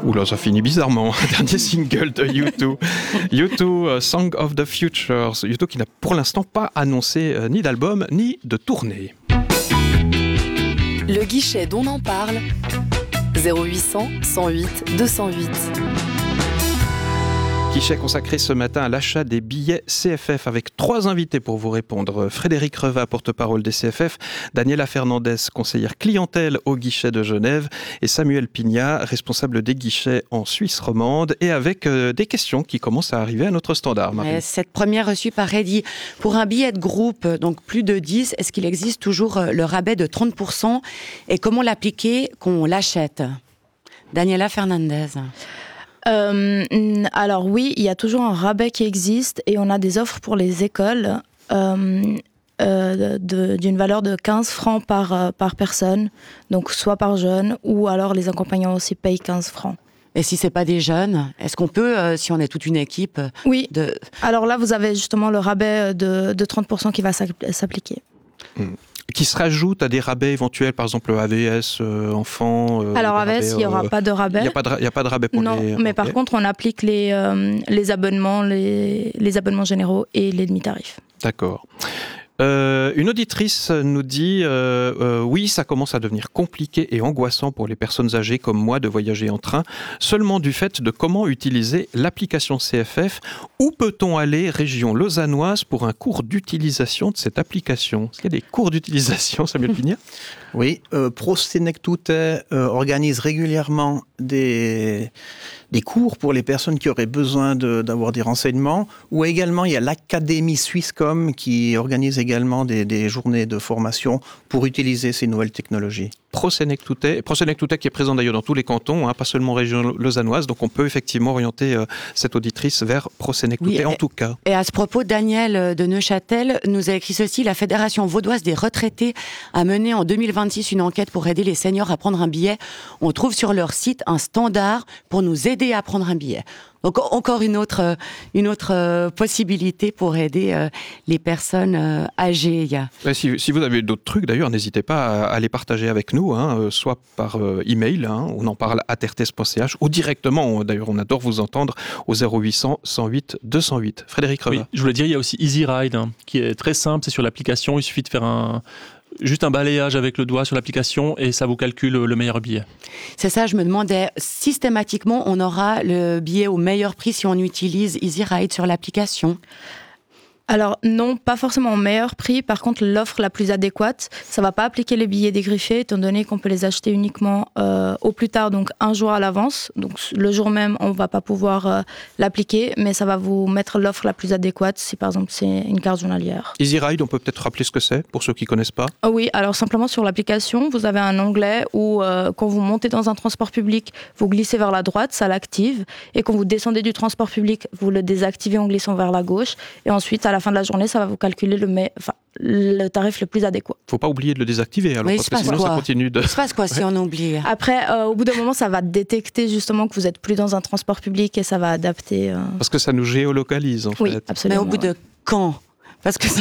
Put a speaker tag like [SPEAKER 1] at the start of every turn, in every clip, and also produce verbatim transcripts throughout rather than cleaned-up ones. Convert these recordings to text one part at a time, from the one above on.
[SPEAKER 1] Oula, ça finit bizarrement. Dernier single de U deux. U deux, uh, Song of the Futures. U deux qui n'a pour l'instant pas annoncé euh, ni d'album, ni de tournée.
[SPEAKER 2] Le guichet dont on en parle, zéro huit cent, cent huit, deux cent huit.
[SPEAKER 1] Guichet consacré ce matin à l'achat des billets C F F avec trois invités pour vous répondre. Frédéric Reva, porte-parole des C F F, Daniela Fernandez, conseillère clientèle au guichet de Genève et Samuel Pignat, responsable des guichets en Suisse romande et avec euh, des questions qui commencent à arriver à notre standard. Marie.
[SPEAKER 3] Cette première reçue par Eddy. Pour un billet de groupe, donc plus de dix, est-ce qu'il existe toujours le rabais de trente pour cent et comment l'appliquer qu'on l'achète? Daniela Fernandez.
[SPEAKER 4] Euh, alors oui, il y a toujours un rabais qui existe et on a des offres pour les écoles euh, euh, de, d'une valeur de quinze francs par, euh, par personne, donc soit par jeune ou alors les accompagnants aussi payent quinze francs.
[SPEAKER 3] Et si c'est pas des jeunes, est-ce qu'on peut, euh, si on est toute une équipe
[SPEAKER 4] Oui,
[SPEAKER 3] de...
[SPEAKER 4] alors là vous avez justement le rabais de, de trente pour cent qui va s'appliquer.
[SPEAKER 1] Mmh. Qui se rajoute à des rabais éventuels, par exemple A V S, euh, enfants. Euh,
[SPEAKER 4] Alors A V S, il n'y aura
[SPEAKER 1] euh,
[SPEAKER 4] pas de rabais.
[SPEAKER 1] Il n'y a, a pas de rabais pour
[SPEAKER 4] non,
[SPEAKER 1] les.
[SPEAKER 4] Non, mais okay. Par contre, on applique les, euh, les abonnements, les, les abonnements généraux et les demi-tarifs.
[SPEAKER 1] D'accord. Euh, une auditrice nous dit euh, euh, oui, ça commence à devenir compliqué et angoissant pour les personnes âgées comme moi de voyager en train, seulement du fait de comment utiliser l'application C F F. Où peut-on aller, région lausannoise, pour un cours d'utilisation de cette application? Est-ce qu'il y a des cours d'utilisation, Samuel Pignat?
[SPEAKER 5] Oui, euh, ProSenectute euh, organise régulièrement des, des cours pour les personnes qui auraient besoin de, d'avoir des renseignements, ou également il y a l'Académie Swisscom qui organise également des, des journées de formation pour utiliser ces nouvelles technologies.
[SPEAKER 1] ProSenectute, ProSenectute qui est présent d'ailleurs dans tous les cantons, hein, pas seulement région lausannoise, donc on peut effectivement orienter euh, cette auditrice vers ProSenectute, oui, en
[SPEAKER 3] et,
[SPEAKER 1] tout cas.
[SPEAKER 3] Et à ce propos, Daniel de Neuchâtel nous a écrit ceci: la Fédération vaudoise des retraités a mené en deux mille vingt-six une enquête pour aider les seniors à prendre un billet. On trouve sur leur site un standard pour nous aider à prendre un billet. Donc encore une autre, une autre possibilité pour aider euh, les personnes euh, âgées.
[SPEAKER 1] Si, si vous avez d'autres trucs, d'ailleurs, n'hésitez pas à, à les partager avec nous, hein, soit par euh, email, hein, on en parle à terres point c h, ou directement, on, d'ailleurs, on adore vous entendre au zéro huit cent, cent huit, deux cent huit. Frédéric Reva.
[SPEAKER 6] Oui, je voulais dire, il y a aussi Easy Ride, hein, qui est très simple, c'est sur l'application, il suffit de faire un... juste un balayage avec le doigt sur l'application et ça vous calcule le meilleur billet.
[SPEAKER 3] C'est ça, je me demandais, systématiquement, on aura le billet au meilleur prix si on utilise Easy Ride sur l'application?
[SPEAKER 4] Alors non, pas forcément au meilleur prix. Par contre, l'offre la plus adéquate, ça va pas appliquer les billets dégriffés, étant donné qu'on peut les acheter uniquement euh, au plus tard, donc un jour à l'avance. Donc le jour même, on va pas pouvoir euh, l'appliquer, mais ça va vous mettre l'offre la plus adéquate si par exemple c'est une carte journalière.
[SPEAKER 1] Easy Ride, on peut peut-être rappeler ce que c'est pour ceux qui connaissent pas.
[SPEAKER 4] Oh oui, alors simplement sur l'application, vous avez un onglet où euh, quand vous montez dans un transport public, vous glissez vers la droite, ça l'active, et quand vous descendez du transport public, vous le désactivez en glissant vers la gauche, et ensuite à la fin de la journée, ça va vous calculer le, me... enfin, le tarif le plus adéquat.
[SPEAKER 1] Faut pas oublier de le désactiver, alors,
[SPEAKER 3] oui,
[SPEAKER 1] parce que sinon quoi ça continue de...
[SPEAKER 3] Il se passe quoi si on oublie?
[SPEAKER 4] Après, euh, au bout d'un moment, ça va détecter justement que vous êtes plus dans un transport public et ça va adapter... Euh...
[SPEAKER 1] Parce que ça nous géolocalise, en
[SPEAKER 4] oui,
[SPEAKER 1] fait.
[SPEAKER 4] Absolument.
[SPEAKER 3] Mais au bout de quand? Parce que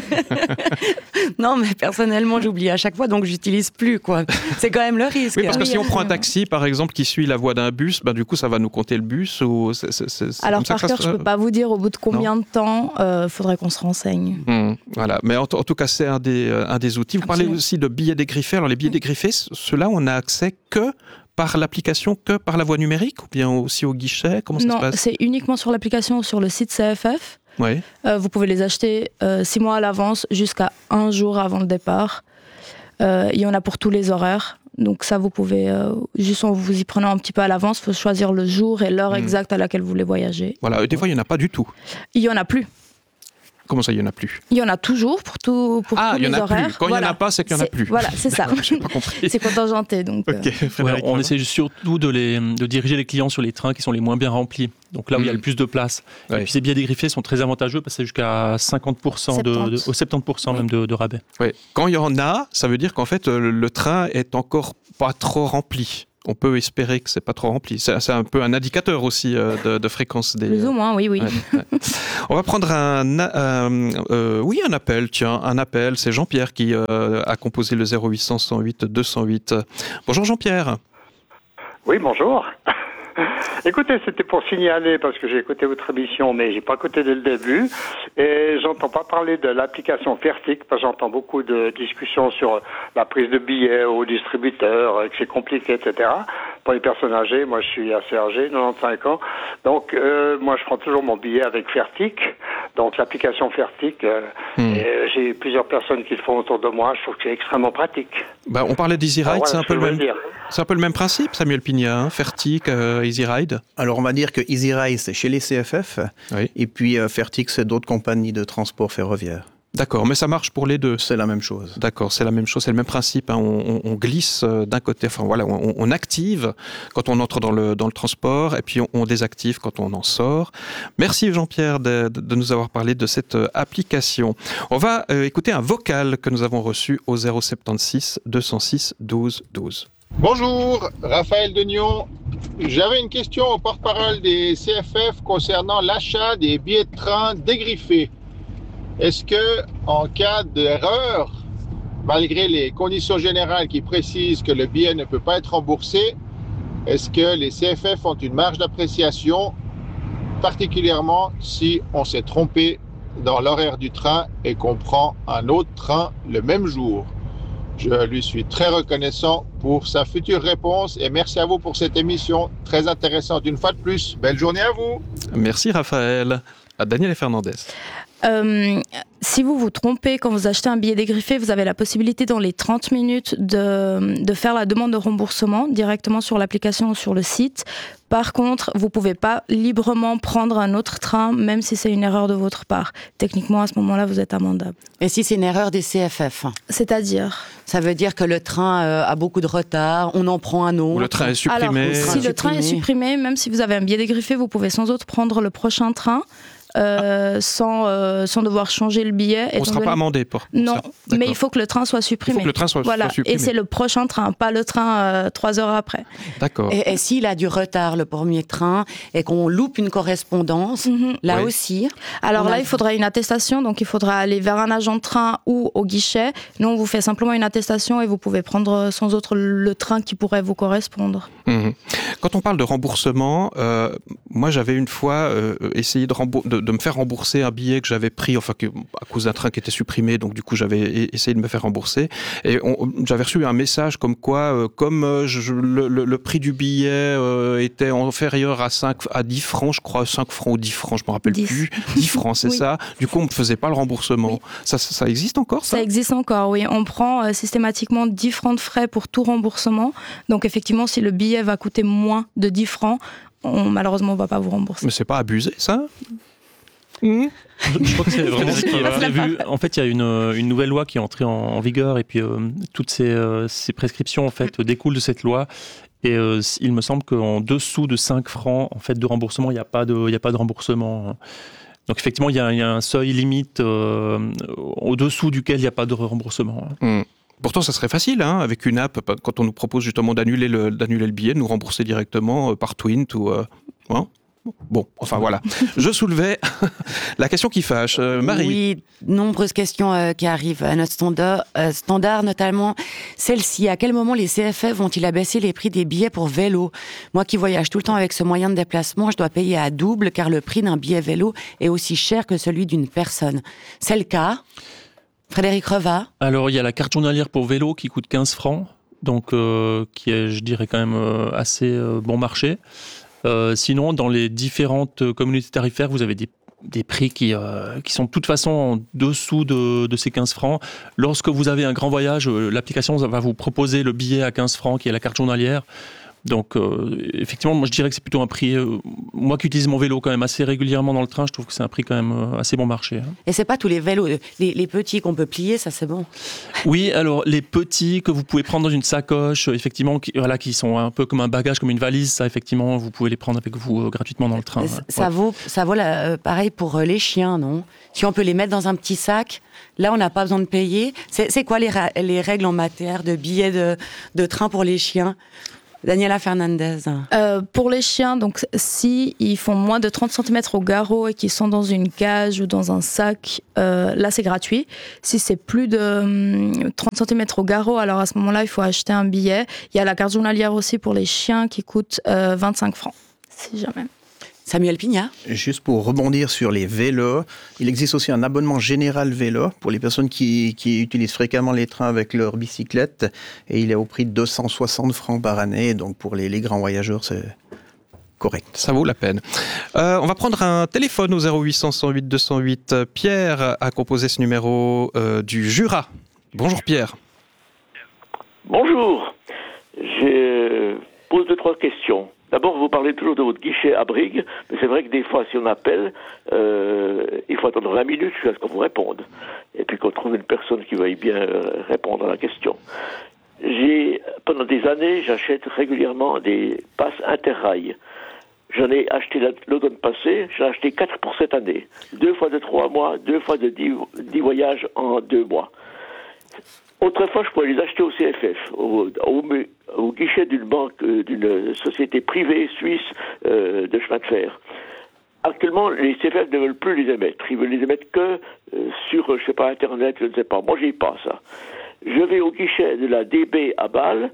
[SPEAKER 3] non, mais personnellement, j'oublie à chaque fois, donc j'utilise plus, quoi. C'est quand même le risque.
[SPEAKER 1] Oui, parce que
[SPEAKER 4] oui,
[SPEAKER 1] si on
[SPEAKER 4] oui,
[SPEAKER 1] prend
[SPEAKER 4] oui.
[SPEAKER 1] un taxi, par exemple, qui suit la voie d'un bus, ben, du coup, ça va nous compter le bus ou c'est, c'est, c'est, c'est
[SPEAKER 4] Alors,
[SPEAKER 1] par
[SPEAKER 4] cœur, je ne peux pas vous dire au bout de combien non. de temps il euh, faudrait qu'on se renseigne.
[SPEAKER 1] Mmh, voilà, mais en, en tout cas, c'est un des, euh, un des outils. Vous Absolument. Parlez aussi de billets dégriffés. Alors, les billets mmh. dégriffés, ceux-là, on n'a accès que par l'application, que par la voie numérique ou bien aussi au guichet? Comment ça
[SPEAKER 4] non,
[SPEAKER 1] se passe?
[SPEAKER 4] Non, c'est uniquement sur l'application ou sur le site C F F.
[SPEAKER 1] Oui.
[SPEAKER 4] Euh, vous pouvez les acheter euh, six mois à l'avance jusqu'à un jour avant le départ. Euh, il y en a pour tous les horaires. Donc ça, vous pouvez, euh, juste en vous y prenant un petit peu à l'avance, il faut choisir le jour et l'heure mmh. exacte à laquelle vous voulez voyager.
[SPEAKER 1] Voilà, des fois, il n'y en a pas du tout.
[SPEAKER 4] Il n'y en a plus.
[SPEAKER 1] Comment ça, il n'y en a plus?
[SPEAKER 4] Il y en a toujours pour, tout, pour
[SPEAKER 1] ah,
[SPEAKER 4] tous les horaires.
[SPEAKER 1] Ah, il y en a plus. Quand voilà. il n'y en a pas, c'est qu'il n'y en a plus.
[SPEAKER 4] Voilà, c'est ça.
[SPEAKER 1] J'ai pas compris.
[SPEAKER 4] C'est contingenté. Donc,
[SPEAKER 1] okay,
[SPEAKER 4] euh...
[SPEAKER 6] ouais, on essaie surtout de, les, de diriger les clients sur les trains qui sont les moins bien remplis. Donc là où mmh. il y a le plus de place. Ouais. Et puis ces billets dégriffés sont très avantageux parce que c'est jusqu'à cinquante pour cent de, de, au soixante-dix pour cent oui. même de, de rabais.
[SPEAKER 1] Ouais. Quand il y en a, ça veut dire qu'en fait, le, le train est encore pas trop rempli. On peut espérer que c'est pas trop rempli. C'est, c'est un peu un indicateur aussi euh, de, de fréquence des.
[SPEAKER 4] Plus ou moins, oui, oui.
[SPEAKER 1] Ouais, ouais. On va prendre un, euh, euh, oui, un appel. Tiens, un appel. C'est Jean-Pierre qui euh, a composé le zéro huit cent, cent huit, deux cent huit. Bonjour Jean-Pierre.
[SPEAKER 7] Oui, bonjour. Écoutez, c'était pour signaler, parce que j'ai écouté votre émission, mais j'ai pas écouté dès le début, et j'entends pas parler de l'application Fertic, parce que j'entends beaucoup de discussions sur la prise de billets au distributeur, que c'est compliqué, et cetera. Pour les personnes âgées, moi je suis assez âgé, quatre-vingt-quinze ans, donc euh, moi je prends toujours mon billet avec Fertic, donc l'application Fertic, euh, mmh. et, euh, j'ai plusieurs personnes qui le font autour de moi, je trouve que c'est extrêmement pratique.
[SPEAKER 1] Bah, on parlait d'Easy Ride, ah, voilà, c'est, un peu le même, c'est un peu le même principe, Samuel Pignat, hein, Fertic, euh, Easy Ride.
[SPEAKER 5] Alors on va dire que Easy Ride c'est chez les C F F, oui. et puis euh, Fertic c'est d'autres compagnies de transport ferroviaire.
[SPEAKER 1] D'accord, mais ça marche pour les deux.
[SPEAKER 5] C'est la même chose.
[SPEAKER 1] D'accord, c'est la même chose, c'est le même principe. Hein. On, on, on glisse d'un côté, enfin voilà, on, on active quand on entre dans le, dans le transport et puis on, on désactive quand on en sort. Merci Jean-Pierre de, de, de nous avoir parlé de cette application. On va euh, écouter un vocal que nous avons reçu au zéro soixante-seize deux cent six douze douze.
[SPEAKER 8] Bonjour, Raphaël Degnon. J'avais une question au porte-parole des C F F concernant l'achat des billets de train dégriffés. Est-ce que, en cas d'erreur, malgré les conditions générales qui précisent que le billet ne peut pas être remboursé, est-ce que les C F F ont une marge d'appréciation, particulièrement si on s'est trompé dans l'horaire du train et qu'on prend un autre train le même jour? Je lui suis très reconnaissant pour sa future réponse et merci à vous pour cette émission très intéressante une fois de plus. Belle journée à vous.
[SPEAKER 1] Merci Raphaël. À Daniel et Fernandez.
[SPEAKER 4] Euh, si vous vous trompez quand vous achetez un billet dégriffé, vous avez la possibilité dans les trente minutes de, de faire la demande de remboursement directement sur l'application ou sur le site. Par contre, vous ne pouvez pas librement prendre un autre train, même si c'est une erreur de votre part. Techniquement, à ce moment-là, vous êtes amendable.
[SPEAKER 3] Et si c'est une erreur des C F F?
[SPEAKER 4] C'est-à-dire? Ça
[SPEAKER 3] veut dire que le train euh, a beaucoup de retard, on en prend un autre.
[SPEAKER 1] Ou le train est supprimé.
[SPEAKER 4] Alors, si le train est supprimé, même si vous avez un billet dégriffé, vous pouvez sans doute prendre le prochain train. Euh, ah. sans, euh, sans devoir changer le billet.
[SPEAKER 1] On ne sera
[SPEAKER 4] donné...
[SPEAKER 1] pas amendé pour
[SPEAKER 4] Non,
[SPEAKER 1] ça. D'accord.
[SPEAKER 4] Mais il faut que le train soit supprimé.
[SPEAKER 1] Il faut que le train soit,
[SPEAKER 4] voilà.
[SPEAKER 1] soit supprimé.
[SPEAKER 4] Et c'est le prochain train, pas le train euh, trois heures après.
[SPEAKER 1] D'accord.
[SPEAKER 3] Et, et s'il a du retard, le premier train, et qu'on loupe une correspondance, mm-hmm. là oui. aussi...
[SPEAKER 4] Alors là, a... il faudra une attestation, donc il faudra aller vers un agent de train ou au guichet. Nous, on vous fait simplement une attestation et vous pouvez prendre sans autre le train qui pourrait vous correspondre.
[SPEAKER 1] Mmh. Quand on parle de remboursement, euh, moi j'avais une fois euh, essayé de, rembour- de, de me faire rembourser un billet que j'avais pris, enfin que, à cause d'un train qui était supprimé, donc du coup j'avais essayé de me faire rembourser. Et on, j'avais reçu un message comme quoi, euh, comme euh, je, le, le, le prix du billet euh, était inférieur à, cinq, à dix francs, je crois, cinq francs ou dix francs, je ne me rappelle dix. Plus. dix francs, c'est oui. ça. Du coup on ne me faisait pas le remboursement. Oui. Ça, ça, ça existe encore, ça?
[SPEAKER 4] Ça existe encore, oui. On prend euh, systématiquement dix francs de frais pour tout remboursement. Donc effectivement, si le billet va coûter moins de dix francs, on, malheureusement, on ne va pas vous rembourser.
[SPEAKER 1] Mais c'est pas abusé, ça?
[SPEAKER 6] Mmh. Je, je crois que c'est vraiment ce qui est prévu. En fait, il y a une, une nouvelle loi qui est entrée en, en vigueur et puis euh, toutes ces, euh, ces prescriptions en fait, découlent de cette loi. Et euh, il me semble qu'en dessous de cinq francs en fait, de remboursement, il n'y a pas de, il n'y a pas de remboursement. Donc effectivement, il y a, il y a un seuil limite euh, au-dessous duquel il n'y a pas de remboursement.
[SPEAKER 1] Mmh. Pourtant, ça serait facile, hein, avec une app, quand on nous propose justement d'annuler le, d'annuler le billet, de nous rembourser directement euh, par Twint ou... Euh, hein Bon, enfin voilà. Je soulevais la question qui fâche. Euh, Marie.
[SPEAKER 3] Oui, nombreuses questions euh, qui arrivent à notre standard, euh, standard, notamment celle-ci. À quel moment les C F F vont-ils abaisser les prix des billets pour vélo? Moi qui voyage tout le temps avec ce moyen de déplacement, je dois payer à double car le prix d'un billet vélo est aussi cher que celui d'une personne. C'est le cas? Frédéric Reva?
[SPEAKER 6] Alors, il y a la carte journalière pour vélo qui coûte quinze francs, donc euh, qui est, je dirais, quand même euh, assez euh, bon marché. Euh, sinon, dans les différentes communautés tarifaires, vous avez des, des prix qui, euh, qui sont de toute façon en dessous de, de ces quinze francs. Lorsque vous avez un grand voyage, l'application va vous proposer le billet à quinze francs, qui est la carte journalière. Donc, euh, effectivement, moi je dirais que c'est plutôt un prix. Euh, moi qui utilise mon vélo quand même assez régulièrement dans le train, je trouve que c'est un prix quand même euh, assez bon marché. Hein.
[SPEAKER 3] Et c'est pas tous les vélos, les, les petits qu'on peut plier, ça c'est bon.
[SPEAKER 6] Oui, alors les petits que vous pouvez prendre dans une sacoche, effectivement, qui, voilà, qui sont un peu comme un bagage, comme une valise, ça effectivement, vous pouvez les prendre avec vous euh, gratuitement dans le train.
[SPEAKER 3] Ça,
[SPEAKER 6] ouais.
[SPEAKER 3] ça vaut, ça vaut la, euh, pareil pour euh, les chiens, non? Si on peut les mettre dans un petit sac. Là, on n'a pas besoin de payer. C'est, c'est quoi les, ra- les règles en matière de billets de, de train pour les chiens? Daniela Fernandez.
[SPEAKER 4] Euh, pour les chiens, donc si ils font moins de trente centimètres au garrot et qu'ils sont dans une cage ou dans un sac, euh, là c'est gratuit. Si c'est plus de hum, trente centimètres au garrot, alors à ce moment-là il faut acheter un billet. Il y a la carte journalière aussi pour les chiens qui coûte euh, vingt-cinq francs, si jamais.
[SPEAKER 3] Samuel Pignat.
[SPEAKER 5] Juste pour rebondir sur les vélos, il existe aussi un abonnement général vélo pour les personnes qui, qui utilisent fréquemment les trains avec leur bicyclette et il est au prix de deux cent soixante francs par année. Donc pour les, les grands voyageurs, c'est correct.
[SPEAKER 1] Ça vaut la peine. Euh, on va prendre un téléphone au zéro huit cent, cent huit, deux cent huit. Pierre a composé ce numéro euh, du Jura. Bonjour Pierre.
[SPEAKER 9] Bonjour. Je pose deux, trois questions. D'abord, vous parlez toujours de votre guichet à Brigue, mais c'est vrai que des fois, si on appelle, euh, il faut attendre vingt minutes jusqu'à ce qu'on vous réponde. Et puis qu'on trouve une personne qui veuille bien euh, répondre à la question. J'ai, pendant des années, j'achète régulièrement des passes Interrail. J'en ai acheté l'automne passé, j'en ai acheté quatre pour cette année. Deux fois de trois mois, deux fois de dix, dix voyages en deux mois. Autrefois, je pouvais les acheter au C F F, au, au, au guichet d'une banque, euh, d'une société privée suisse euh, de chemin de fer. Actuellement, les C F F ne veulent plus les émettre. Ils veulent les émettre que euh, sur, je sais pas, Internet, je ne sais pas. Moi, j'y ai pas ça. Je vais au guichet de la D B à Bâle,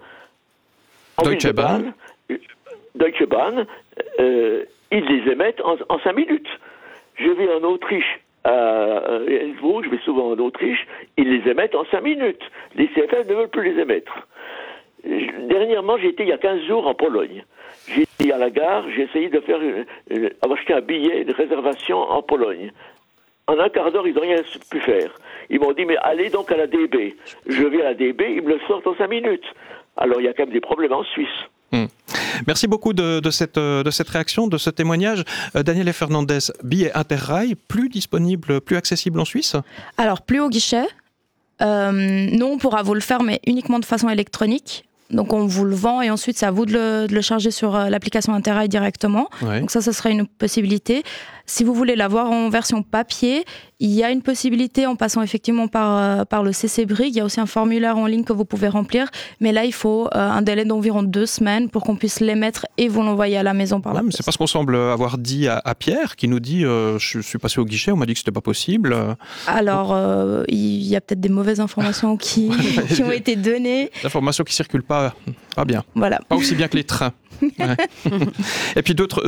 [SPEAKER 9] en
[SPEAKER 1] Deutsche
[SPEAKER 9] ville de
[SPEAKER 1] Bahn.
[SPEAKER 9] Bâle, euh, Deutsche Bahn, euh, ils les émettent en, en cinq minutes. Je vais en Autriche. Euh, je vais souvent en Autriche, ils les émettent en cinq minutes. Les C F F ne veulent plus les émettre. Dernièrement, j'ai été il y a quinze jours en Pologne. J'ai été à la gare, j'ai essayé de faire une, une, acheter un billet de réservation en Pologne. En un quart d'heure, ils n'ont rien pu faire. Ils m'ont dit, mais allez donc à la D B. Je vais à la D B, ils me le sortent en cinq minutes. Alors il y a quand même des problèmes en Suisse.
[SPEAKER 1] Mmh. Merci beaucoup de, de, cette, de cette réaction, de ce témoignage. Euh, Daniela Fernandez, billet Interrail, plus disponible, plus accessible en Suisse ?
[SPEAKER 4] Alors, plus au guichet. Euh, nous, on pourra vous le faire, mais uniquement de façon électronique. Donc, on vous le vend et ensuite, c'est à vous de le, de le charger sur euh, l'application Interrail directement. Ouais. Donc ça, ça serait une possibilité. Si vous voulez l'avoir en version papier, il y a une possibilité en passant effectivement par, euh, par le C C Brigue. Il y a aussi un formulaire en ligne que vous pouvez remplir. Mais là, il faut euh, un délai d'environ deux semaines pour qu'on puisse l'émettre et vous l'envoyer à la maison par ouais, la poste.
[SPEAKER 1] C'est parce qu'on semble avoir dit à, à Pierre, qui nous dit euh, « je suis passé au guichet, on m'a dit que c'était pas possible ».
[SPEAKER 4] Alors, euh, il y a peut-être des mauvaises informations qui, qui ont été données.
[SPEAKER 1] L'information qui circule pas, pas bien.
[SPEAKER 4] Voilà.
[SPEAKER 1] Pas aussi bien que les trains. Ouais. Et puis d'autres,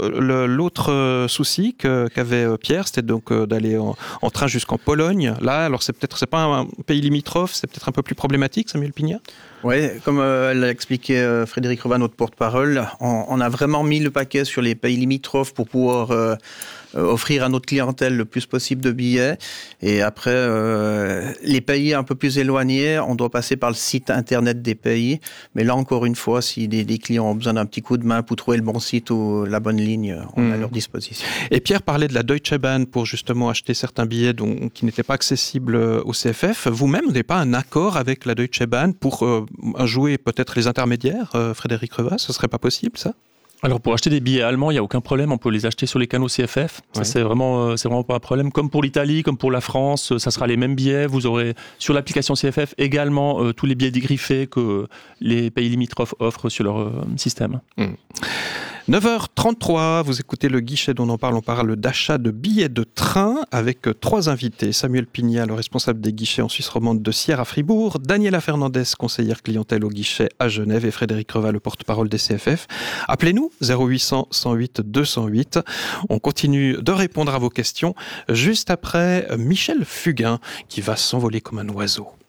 [SPEAKER 1] l'autre souci que, qu'avait Pierre, c'était donc d'aller en, en train jusqu'en Pologne. Là, alors c'est peut-être, c'est pas un pays limitrophe, c'est peut-être un peu plus problématique, Samuel Pignat ?
[SPEAKER 5] Oui, comme euh, l'a expliqué euh, Frédéric Reva, notre porte-parole, on, on a vraiment mis le paquet sur les pays limitrophes pour pouvoir euh, euh, offrir à notre clientèle le plus possible de billets. Et après, euh, les pays un peu plus éloignés, on doit passer par le site internet des pays. Mais là, encore une fois, si des, des clients ont besoin d'un petit coup de main pour trouver le bon site ou la bonne ligne, on mmh. est à leur disposition.
[SPEAKER 1] Et Pierre parlait de la Deutsche Bahn pour justement acheter certains billets dont, qui n'étaient pas accessibles au C F F. Vous-même, vous n'avez pas un accord avec la Deutsche Bahn pour euh, jouer peut-être les intermédiaires, euh, Frédéric Reva, ce serait pas possible ça ?
[SPEAKER 6] Alors pour acheter des billets allemands, il n'y a aucun problème, on peut les acheter sur les canaux C F F, ça ouais. c'est vraiment, euh, c'est vraiment pas un problème. Comme pour l'Italie, comme pour la France, ça sera les mêmes billets, vous aurez sur l'application C F F également euh, tous les billets dégriffés que les pays limitrophes offrent sur leur euh, système.
[SPEAKER 1] Mmh. neuf heures trente-trois, vous écoutez le guichet dont on parle, on parle d'achat de billets de train avec trois invités. Samuel Pignat, le responsable des guichets en Suisse romande de Sierre à Fribourg, Daniela Fernandez, conseillère clientèle au guichet à Genève et Frédéric Reva, le porte-parole des C F F. Appelez-nous zéro huit cent, cent huit, deux cent huit. On continue de répondre à vos questions juste après Michel Fugain qui va s'envoler comme un oiseau.